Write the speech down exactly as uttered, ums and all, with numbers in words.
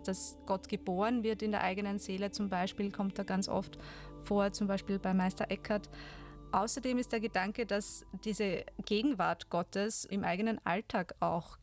dass Gott geboren wird in der eigenen Seele zum Beispiel, kommt da ganz oft vor, zum Beispiel bei Meister Eckhart. Außerdem ist der Gedanke, dass diese Gegenwart Gottes im eigenen Alltag auch